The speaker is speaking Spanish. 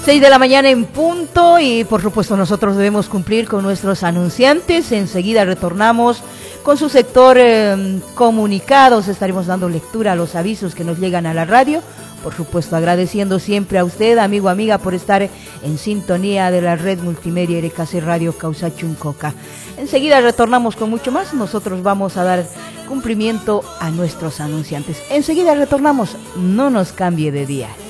6 de la mañana en punto y por supuesto nosotros debemos cumplir con nuestros anunciantes. Enseguida retornamos con su sector comunicados. Estaremos dando lectura a los avisos que nos llegan a la radio. Por supuesto agradeciendo siempre a usted, amigo, amiga, por estar en sintonía de la red multimedia RKC Radio Causachuncoca. Enseguida retornamos con mucho más. Nosotros vamos a dar cumplimiento a nuestros anunciantes. Enseguida retornamos. No nos cambie de dial.